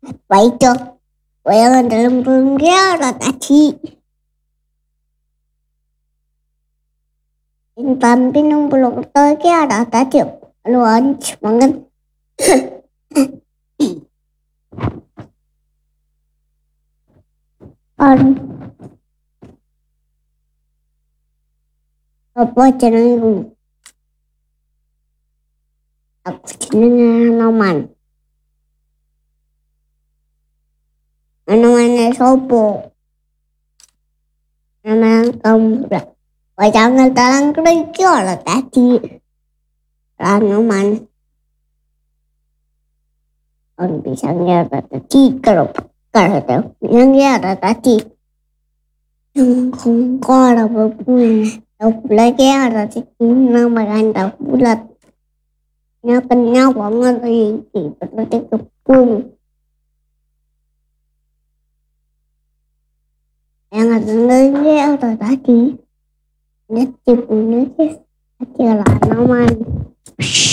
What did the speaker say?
Vậy chưa? Vậy là dalam penjara tadi. Tapi nung belum lagi ada tadi. Lunch banget. Apa jenengmu? Aku jenenge Noman. Namanya sopo? Nama kamu udah. Jangan talang kerja lah tadi. Noman. Orang bisa ngira tadi kalau yang ngira tadi. Yang kongkol apa pun. Lagi ada sih nama ganda bulat. Kenyal banget ini berarti kepung. Yang ada lagi ada tadi. Ini punya sih. Tadi lah Noman.